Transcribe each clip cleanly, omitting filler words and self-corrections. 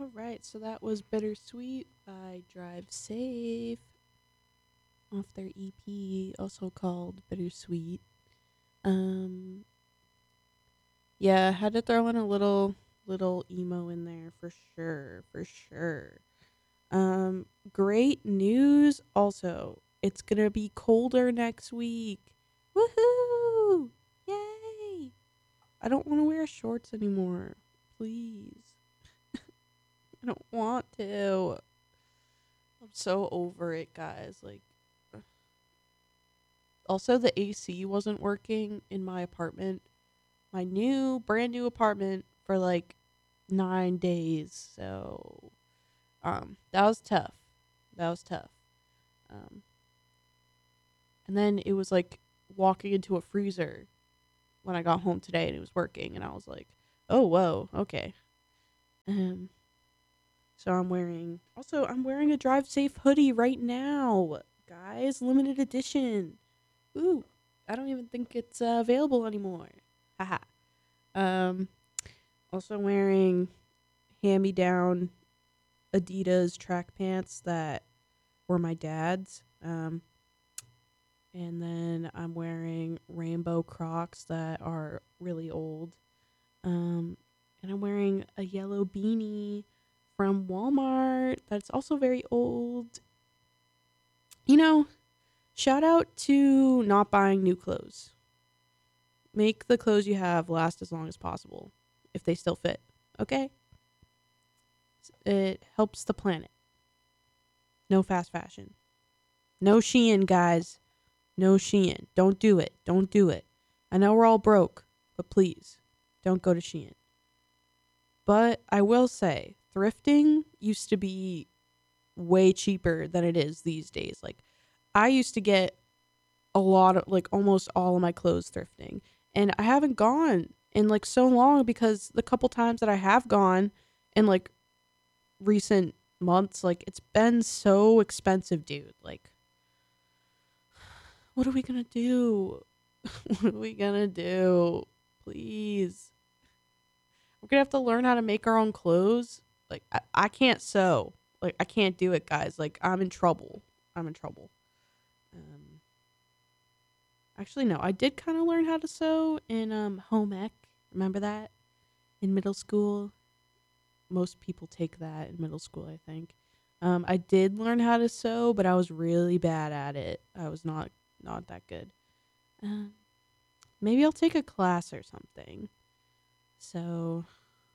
All right, so that was Bittersweet by Drive Safe off their EP, also called Bittersweet. Um, yeah, had to throw in a little emo in there for sure, for sure. Great news also. It's gonna be colder next week. Woohoo! Yay! I don't want to wear shorts anymore. Please. I don't want to. I'm so over it, guys. Like, also the AC wasn't working in my apartment, my brand new apartment for like 9 days. So, that was tough. That was tough. Um, and then it was like walking into a freezer when I got home today, and it was working, and I was like, oh whoa, okay. Um, so I'm wearing a Drive Safe hoodie right now, guys, limited edition. Ooh, I don't even think it's available anymore. Haha. Um, Also wearing hand me down Adidas track pants that were my dad's. And then I'm wearing rainbow Crocs that are really old. And I'm wearing a yellow beanie from Walmart that's also very old. You know, shout out to not buying new clothes. Make the clothes you have last as long as possible if they still fit. Okay? It helps the planet. No fast fashion. No Shein, guys. No Shein. Don't do it. Don't do it. I know we're all broke, but please don't go to Shein. But I will say, thrifting used to be way cheaper than it is these days. Like, I used to get a lot of, like, almost all of my clothes thrifting. And I haven't gone in, like, so long because the couple times that I have gone in, like, recent months, like, it's been so expensive, dude. Like, what are we gonna do? What are we gonna do? Please. We're gonna have to learn how to make our own clothes. Like, I can't sew. Like, I can't do it, guys. Like, I'm in trouble. I'm in trouble. Um, Actually, no. I did kind of learn how to sew in home ec. Remember that in middle school? Most people take that in middle school, I think. I did learn how to sew, but I was really bad at it. I was not that good. Um, Maybe I'll take a class or something. So,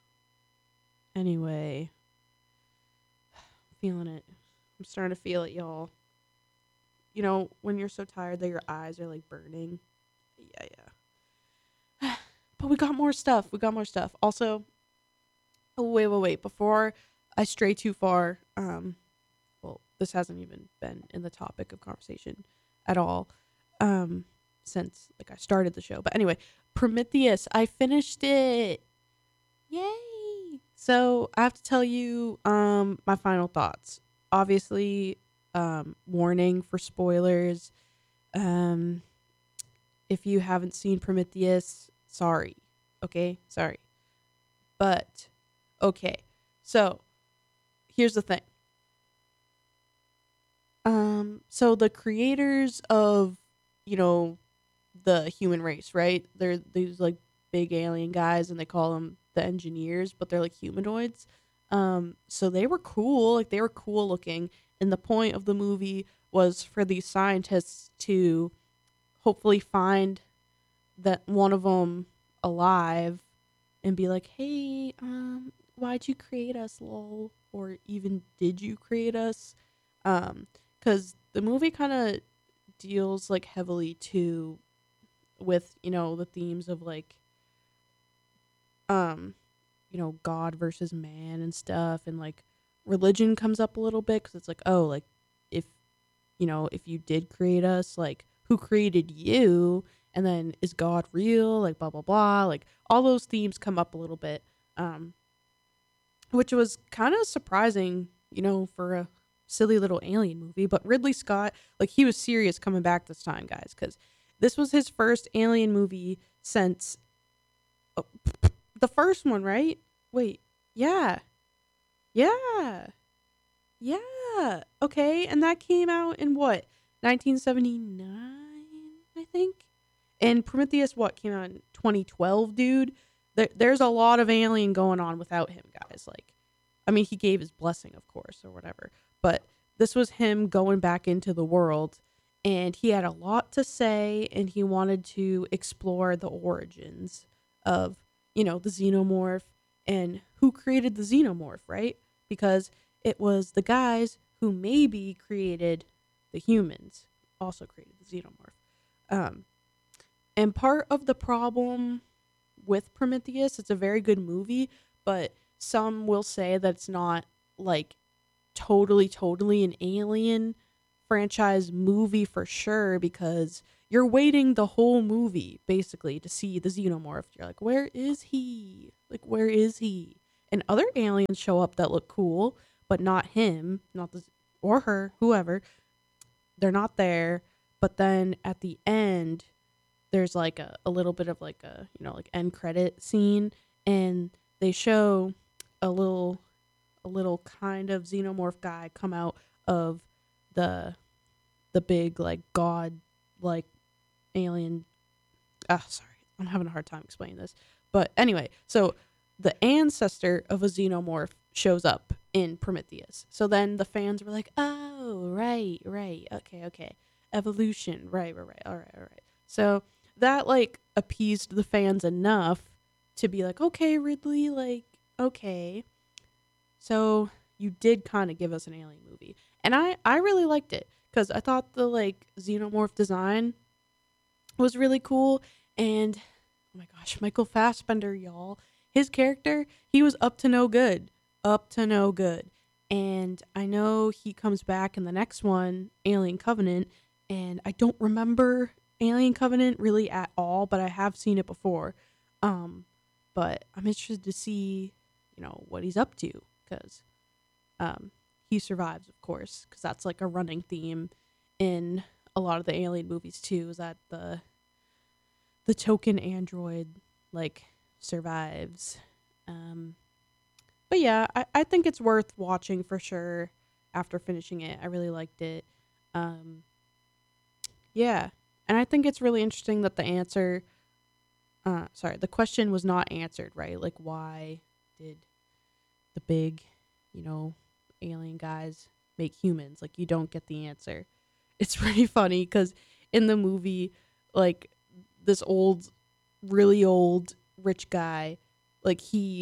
anyway, feeling it. I'm starting to feel it, y'all. You know, when you're so tired that your eyes are like burning. Yeah, yeah. But we got more stuff. We got more stuff. Also, oh, wait. Before I stray too far, well, this hasn't even been in the topic of conversation at all. Since like I started the show. But anyway, Prometheus, I finished it. Yay! So I have to tell you my final thoughts. Obviously, warning for spoilers. Um if you haven't seen Prometheus, sorry. Okay? Sorry. But okay. So, here's the thing. So the creators of, you know, the human race, right? They're these like big alien guys and they call them the engineers, but they're like humanoids. So they were cool, like they were cool looking. And the point of the movie was for these scientists to hopefully find that one of them alive and be like, "Hey, why'd you create us, lol?" Or even did you create us? Because the movie kind of deals like heavily too with, you know, the themes of like um you know, God versus man and stuff, and like religion comes up a little bit because it's like, oh, like if, you know, if you did create us, like who created you, and then is God real, like blah blah blah, like all those themes come up a little bit, um which was kind of surprising, you know, for a silly little alien movie. But Ridley Scott, like, he was serious coming back this time, guys, because this was his first alien movie since the first one, right? Wait, yeah, Yeah. Yeah. Okay, and that came out in what? 1979, I think. And Prometheus what came out in 2012, dude? There's a lot of Alien going on without him, guys. Like, I mean, he gave his blessing, of course, or whatever. But this was him going back into the world, and he had a lot to say, and he wanted to explore the origins of, the xenomorph and who created the xenomorph, right? Because it was the guys who maybe created the humans, also created the xenomorph. Um, and part of the problem with Prometheus, it's a very good movie, but some will say that it's not like totally an Alien franchise movie for sure, because you're waiting the whole movie basically to see the xenomorph. You're like, where is he? Like, where is he? And other aliens show up that look cool, but not him, not the or her, whoever. They're not there. But then at the end, there's like a little bit of like a like end credit scene, and they show a little kind of xenomorph guy come out of the big like god like alien. Sorry, I'm having a hard time explaining this. But anyway, so the ancestor of a xenomorph shows up in Prometheus. So then the fans were like, "Oh, right, okay, evolution, right, all right." So that like appeased the fans enough to be like, "Okay, Ridley, like, okay." So you did kind of give us an alien movie, and I really liked it because I thought the like xenomorph design was really cool. And oh my gosh, Michael Fassbender, y'all, his character, he was up to no good. And I know he comes back in the next one, Alien Covenant, and I don't remember Alien Covenant really at all, but I have seen it before. But I'm interested to see, what he's up to, because he survives, of course, because that's like a running theme in a lot of the Alien movies too, is that the token android like survives. But yeah, I think it's worth watching for sure after finishing it. I really liked it. Um, yeah. And I think it's really interesting that the question was not answered, right? Like, why did the big, alien guys make humans? Like, you don't get the answer. It's pretty funny because in the movie, like, this really old rich guy, like,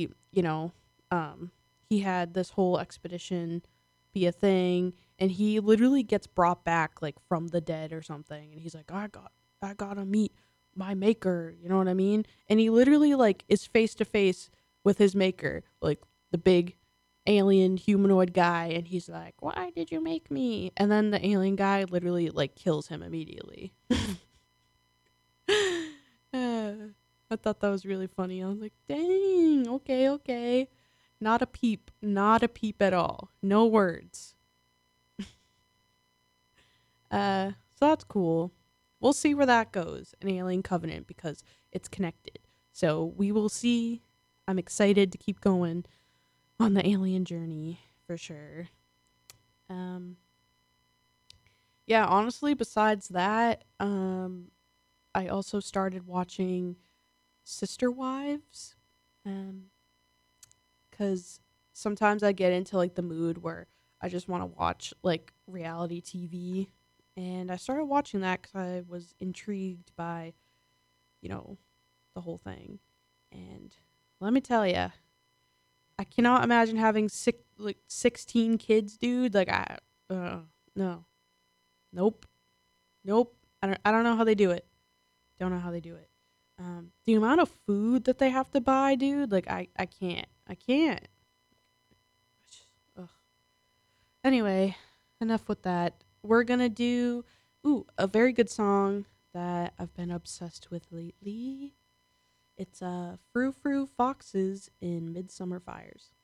he had this whole expedition be a thing, and he literally gets brought back like from the dead or something, and he's like, I gotta meet my maker, you know what I mean? And he literally like is face to face with his maker, like the big alien humanoid guy, and he's like, why did you make me? And then the alien guy literally like kills him immediately. I thought that was really funny. I was like, dang, okay. Not a peep at all. No words. So that's cool. We'll see where that goes in Alien Covenant because it's connected. So we will see. I'm excited to keep going on the alien journey for sure. Yeah, honestly, besides that, I also started watching Sister Wives. Because sometimes I get into like the mood where I just want to watch like reality TV, and I started watching that because I was intrigued by, the whole thing. And let me tell you, I cannot imagine having 16 kids, dude. Like no, nope. I don't know how they do it. Don't know how they do it. The amount of food that they have to buy, dude. Like I can't. Ugh. Anyway, enough with that. We're gonna do a very good song that I've been obsessed with lately. It's Frou Frou Foxes in Midsummer Fires.